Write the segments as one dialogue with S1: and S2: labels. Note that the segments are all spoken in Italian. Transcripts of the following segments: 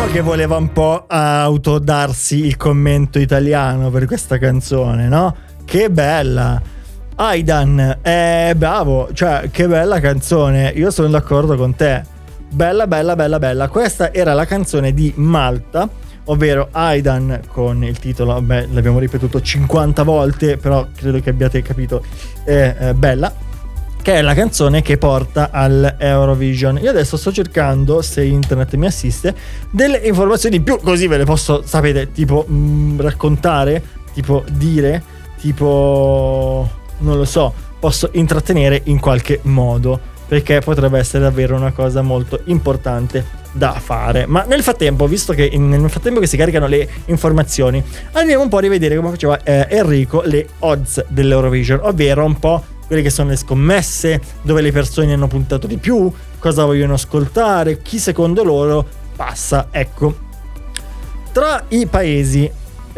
S1: che voleva un po' autodarsi il commento italiano per questa canzone, no? Che bella! Aidan, bravo, cioè che bella canzone, io sono d'accordo con te. Bella, bella, bella, bella. Questa era la canzone di Malta, ovvero Aidan, con il titolo, l'abbiamo ripetuto 50 volte, però credo che abbiate capito, bella, che è la canzone che porta all'Eurovision. Io adesso sto cercando, se internet mi assiste, delle informazioni in più, così ve le posso, sapete, tipo raccontare, tipo dire, tipo non lo so, posso intrattenere in qualche modo, perché potrebbe essere davvero una cosa molto importante da fare. Ma nel frattempo, visto che nel frattempo che si caricano le informazioni, andiamo un po' a rivedere come faceva Enrico le odds dell'Eurovision, ovvero un po' quelle che sono le scommesse, dove le persone hanno puntato di più, cosa vogliono ascoltare, chi secondo loro passa. Ecco, tra i paesi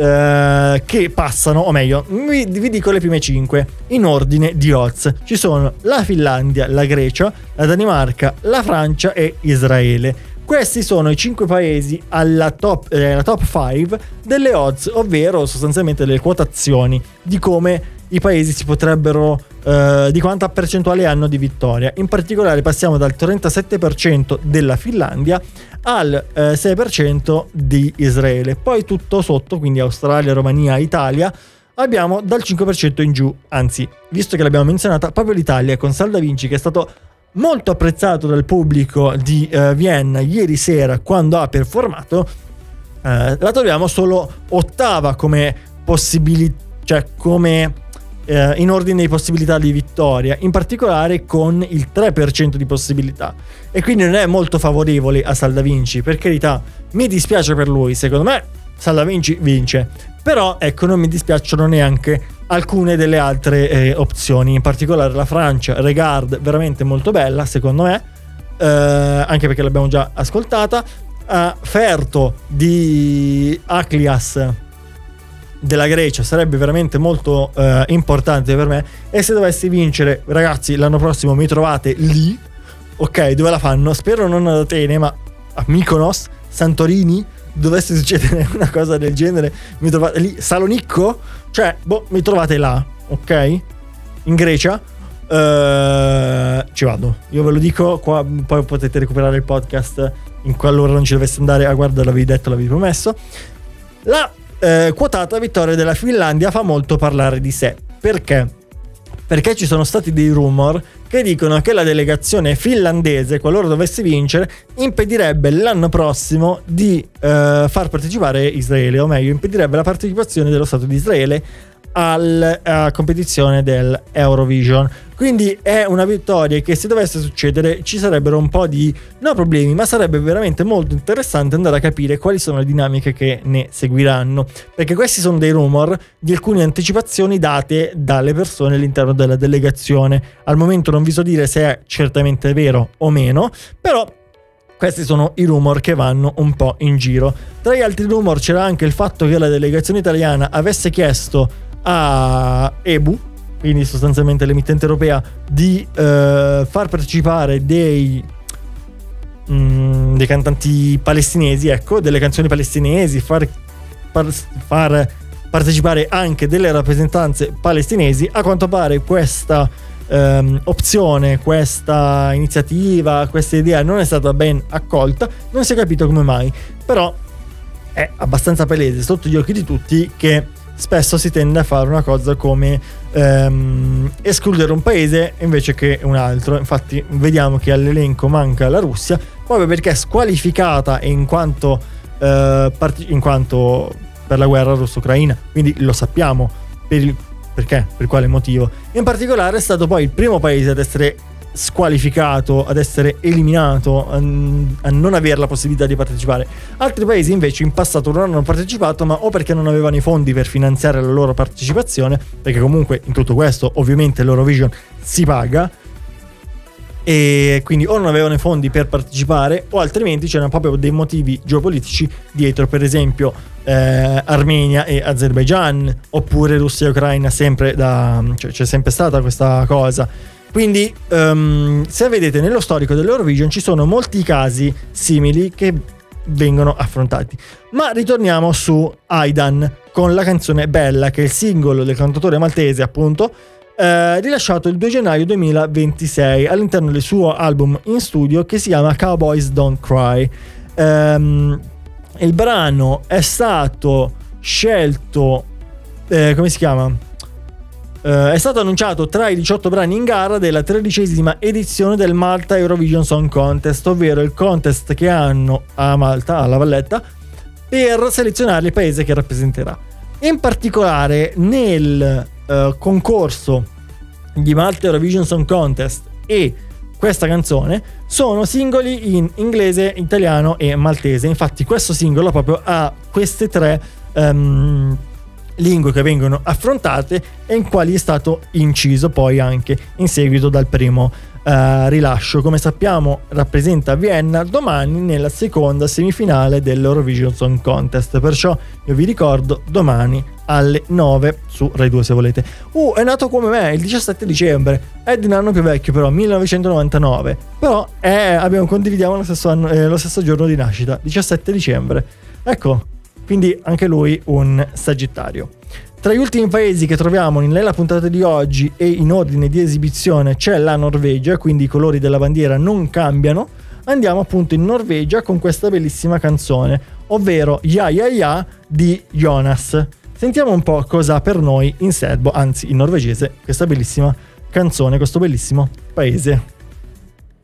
S1: che passano, o meglio, vi dico le prime 5 in ordine di odds. Ci sono la Finlandia, la Grecia, la Danimarca, la Francia e Israele. Questi sono i 5 paesi alla top 5 delle odds, ovvero sostanzialmente delle quotazioni di come i paesi si potrebbero, di quanta percentuale hanno di vittoria. In particolare passiamo dal 37% della Finlandia al 6% di Israele. Poi tutto sotto, quindi Australia, Romania, Italia, abbiamo dal 5% in giù. Anzi, visto che l'abbiamo menzionata, proprio l'Italia con Salda Vinci, che è stato molto apprezzato dal pubblico di Vienna ieri sera quando ha performato, la troviamo solo ottava come possibilità, cioè come in ordine di possibilità di vittoria, in particolare con il 3% di possibilità, e quindi non è molto favorevole a Salda Vinci. Per carità, mi dispiace per lui, secondo me Salda Vinci vince, però ecco, non mi dispiacciono neanche alcune delle altre opzioni, in particolare la Francia, Regard, veramente molto bella secondo me, anche perché l'abbiamo già ascoltata, Ferto di Aklias della Grecia sarebbe veramente molto importante per me, e se dovessi vincere, ragazzi, l'anno prossimo mi trovate lì, ok, dove la fanno? Spero non ad Atene, ma a Mykonos, Santorini, dovesse succedere una cosa del genere, mi trovate lì. Salonicco, cioè, mi trovate là, ok? In Grecia. Ci vado, io ve lo dico qua, poi potete recuperare il podcast in qualora non ci dovesse andare a guardare, l'avevi detto, l'avevi promesso. La quotata vittoria della Finlandia fa molto parlare di sé. Perché? Perché ci sono stati dei rumor che dicono che la delegazione finlandese, qualora dovesse vincere, impedirebbe l'anno prossimo di far partecipare Israele, o meglio, impedirebbe la partecipazione dello Stato di Israele alla competizione dell'Eurovision. Quindi è una vittoria che, se dovesse succedere, ci sarebbero un po' di problemi, ma sarebbe veramente molto interessante andare a capire quali sono le dinamiche che ne seguiranno, perché questi sono dei rumor di alcune anticipazioni date dalle persone all'interno della delegazione. Al momento non vi so dire se è certamente vero o meno, però questi sono i rumor che vanno un po' in giro. Tra gli altri rumor c'era anche il fatto che la delegazione italiana avesse chiesto a EBU, quindi sostanzialmente l'emittente europea, di far partecipare dei cantanti palestinesi, ecco, delle canzoni palestinesi, far partecipare anche delle rappresentanze palestinesi. A quanto pare questa opzione, questa iniziativa, questa idea non è stata ben accolta, non si è capito come mai, però è abbastanza palese sotto gli occhi di tutti che spesso si tende a fare una cosa come escludere un paese invece che un altro. Infatti vediamo che all'elenco manca la Russia, proprio perché è squalificata in quanto per la guerra russo-ucraina, quindi lo sappiamo perché, per quale motivo. In particolare è stato poi il primo paese ad essere squalificato, ad essere eliminato, a non avere la possibilità di partecipare. Altri paesi invece in passato non hanno partecipato, ma o perché non avevano i fondi per finanziare la loro partecipazione, perché comunque in tutto questo ovviamente l'Eurovision si paga, e quindi o non avevano i fondi per partecipare, o altrimenti c'erano proprio dei motivi geopolitici dietro, per esempio Armenia e Azerbaijan, oppure Russia e Ucraina, sempre cioè c'è sempre stata questa cosa. Quindi se vedete nello storico dell'Eurovision ci sono molti casi simili che vengono affrontati. Ma ritorniamo su Aidan con la canzone Bella, che è il singolo del cantautore maltese, appunto, rilasciato il 2 gennaio 2026 all'interno del suo album in studio che si chiama Cowboys Don't Cry. Il brano è stato scelto, come si chiama? È stato annunciato tra i 18 brani in gara della 13ª edizione del Malta Eurovision Song Contest, ovvero il contest che hanno a Malta, alla Valletta, per selezionare il paese che rappresenterà. In particolare nel concorso di Malta Eurovision Song Contest e questa canzone sono singoli in inglese, italiano e maltese. Infatti questo singolo proprio ha queste tre lingue che vengono affrontate e in quali è stato inciso poi anche in seguito dal primo rilascio. Come sappiamo rappresenta Vienna domani nella seconda semifinale dell'Eurovision Song Contest, perciò io vi ricordo domani alle 9 su Rai 2 se volete. È nato come me il 17 dicembre, è di un anno più vecchio però, 1999, però condividiamo lo stesso giorno di nascita, 17 dicembre, ecco, quindi anche lui un Sagittario. Tra gli ultimi paesi che troviamo nella puntata di oggi e in ordine di esibizione c'è la Norvegia, quindi i colori della bandiera non cambiano. Andiamo appunto in Norvegia con questa bellissima canzone, ovvero Ya Ya Ya di Jonas. Sentiamo un po' cosa ha per noi in serbo, anzi in norvegese, questa bellissima canzone, questo bellissimo paese.